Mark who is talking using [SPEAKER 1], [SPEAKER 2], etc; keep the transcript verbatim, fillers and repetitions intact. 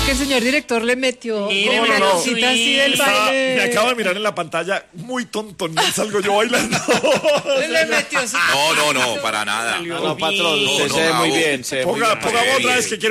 [SPEAKER 1] que el señor director le metió
[SPEAKER 2] Sí,
[SPEAKER 1] como
[SPEAKER 2] le
[SPEAKER 1] una
[SPEAKER 2] metió
[SPEAKER 1] cosita así del
[SPEAKER 3] Estaba-
[SPEAKER 1] baile.
[SPEAKER 3] me acabo de mirar en la pantalla, muy tonto, ni salgo yo bailando.
[SPEAKER 1] Le metió así.
[SPEAKER 4] No, no, no, para nada.
[SPEAKER 5] No, no, patrón, usted
[SPEAKER 4] No,
[SPEAKER 5] se ve
[SPEAKER 4] no,
[SPEAKER 5] muy
[SPEAKER 4] no.
[SPEAKER 5] bien. Se ve muy
[SPEAKER 3] Ponga,
[SPEAKER 5] bien.
[SPEAKER 3] ponga otra vez que quiero